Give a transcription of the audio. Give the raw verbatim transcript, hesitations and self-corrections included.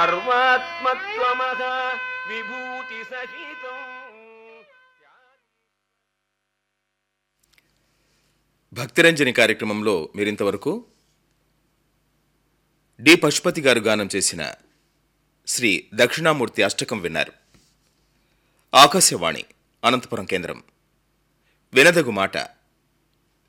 సర్వాత్మత్వమః విభూతి సహితం. భక్తిరంజని కార్యక్రమంలో మీరింతవరకు డి పశుపతి గారు గానం చేసిన శ్రీ దక్షిణామూర్తి అష్టకం విన్నారు. ఆకాశవాణి అనంతపురం కేంద్రం. వినదగు మాట.